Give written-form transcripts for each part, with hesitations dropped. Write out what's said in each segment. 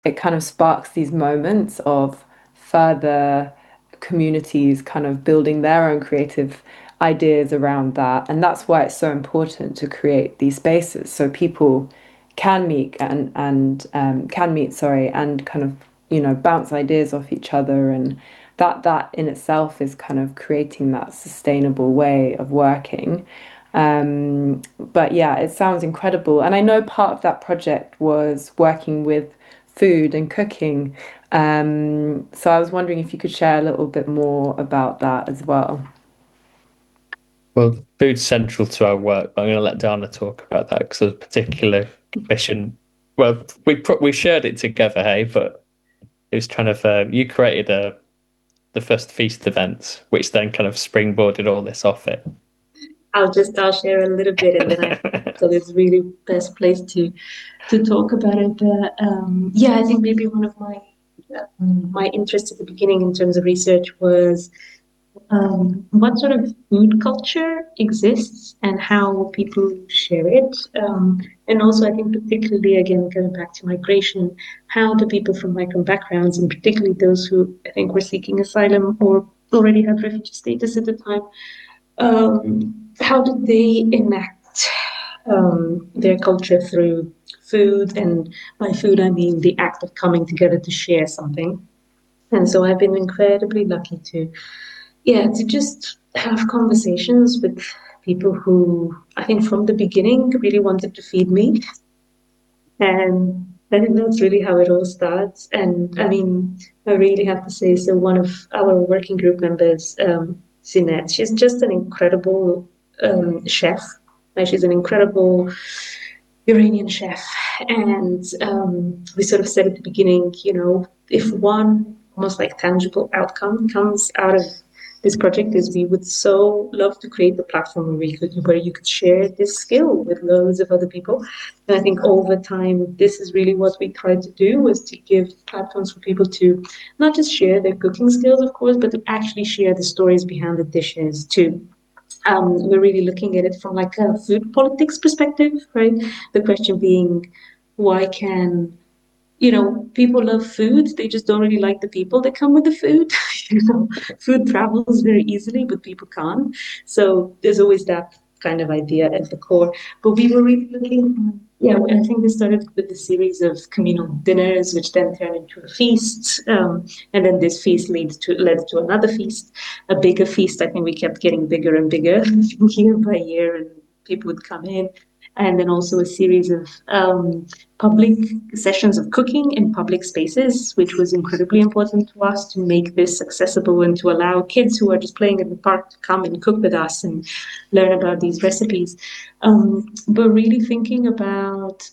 it kind of sparks these moments of further communities kind of building their own creative ideas around that. And that's why it's so important to create these spaces so people can meet and can meet, sorry, and kind of, bounce ideas off each other. And that in itself is kind of creating that sustainable way of working. But yeah, it sounds incredible. And I know part of that project was working with food and cooking. So I was wondering if you could share a little bit more about that as well. Well, food's central to our work, but I'm going to let Dana talk about that because of a particular mission. Well, we shared it together, hey, but it was kind of you created the first feast events, which then kind of springboarded all this off it. I'll share a little bit, and then I think Michael is really best placed to talk about it. But yeah, I think maybe one of my interests at the beginning in terms of research was what sort of food culture exists and how people share it. And also, I think, particularly, again, going back to migration, how do people from migrant backgrounds, and particularly those who I think were seeking asylum or already had refugee status at the time, how did they enact their culture through food? And by food, I mean the act of coming together to share something. And so I've been incredibly lucky to just have conversations with people who I think from the beginning really wanted to feed me. And I think that's really how it all starts. And I mean, I really have to say, so one of our working group members, Zinette, she's just an incredible chef. Like she's an incredible Iranian chef. And we sort of said at the beginning, if one almost like tangible outcome comes out of this project is we would so love to create the platform where you could share this skill with loads of other people. And I think over time, this is really what we tried to do was to give platforms for people to not just share their cooking skills, of course, but to actually share the stories behind the dishes too. We're really looking at it from like a food politics perspective, right? The question being, why can people love food. They just don't really like the people that come with the food. Food travels very easily, but people can't. So there's always that kind of idea at the core. But we were really looking, yeah, I think we started with a series of communal dinners, which then turned into a feast. And then this feast led to another feast, a bigger feast. I think we kept getting bigger and bigger year by year, and people would come in and then also a series of public sessions of cooking in public spaces, which was incredibly important to us to make this accessible and to allow kids who are just playing in the park to come and cook with us and learn about these recipes. But really thinking about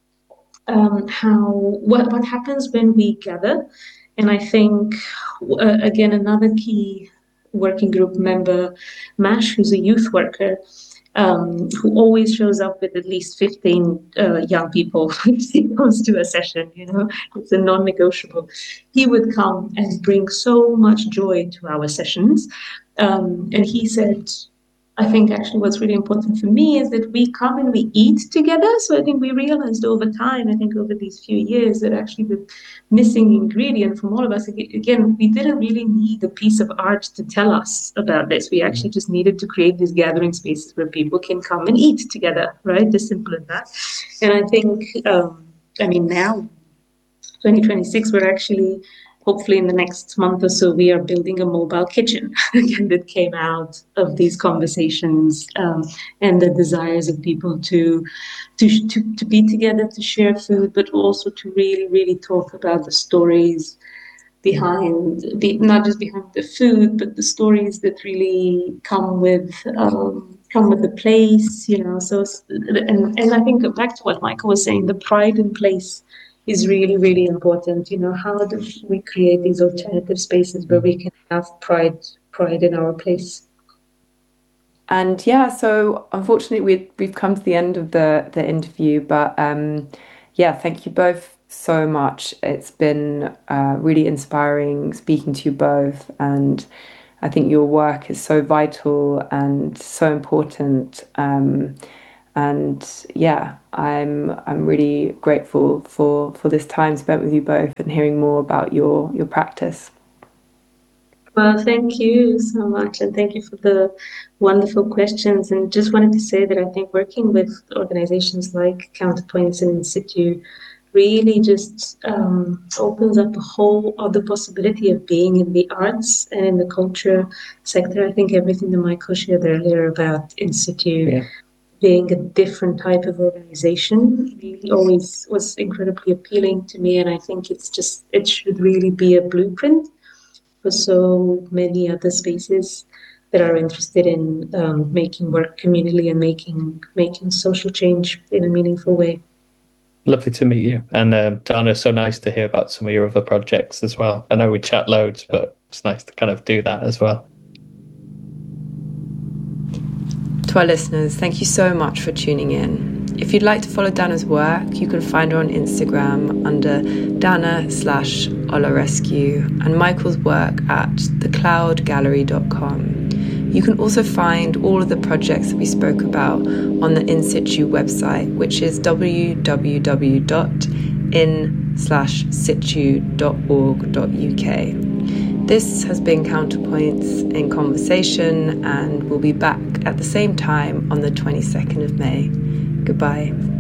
what happens when we gather. And I think, again, another key working group member, Mash, who's a youth worker, who always shows up with at least 15 young people when he comes to a session, it's a non-negotiable. He would come and bring so much joy to our sessions. And he said, I think actually what's really important for me is that we come and we eat together. So I think we realized over time, I think over these few years, that actually the missing ingredient from all of us, again, we didn't really need a piece of art to tell us about this. We actually just needed to create these gathering spaces where people can come and eat together, right? As simple as that. And I think, now 2026, we're actually, hopefully in the next month or so, we are building a mobile kitchen again that came out of these conversations and the desires of people to be together, to share food, but also to really, really talk about the stories behind not just behind the food, but the stories that really come with the place, So, and I think back to what Michael was saying, the pride in place is really, really important. How do we create these alternative spaces where we can have pride in our place? And yeah, so unfortunately we've come to the end of the interview, but yeah, thank you both so much. It's been really inspiring speaking to you both, and I think your work is so vital and so important. And yeah, I'm really grateful for this time spent with you both and hearing more about your practice. Well, thank you so much, and thank you for the wonderful questions. And just wanted to say that I think working with organizations like Counterpoints and In Situ really just opens up a whole other possibility of being in the arts and in the culture sector. I think everything that Michael shared earlier about In Situ being a different type of organization really always was incredibly appealing to me. And I think it should really be a blueprint for so many other spaces that are interested in making work communally and making social change in a meaningful way. Lovely to meet you. And Dana, so nice to hear about some of your other projects as well. I know we chat loads, but it's nice to kind of do that as well. To our listeners, thank you so much for tuning in. If you'd like to follow Dana's work, you can find her on Instagram under Dana/Olarescu and Michael's work at thecloudgallery.com. You can also find all of the projects that we spoke about on the In Situ website, which is www.in/situ.org.uk. This has been Counterpoints in Conversation, and we'll be back at the same time on the 22nd of May. Goodbye.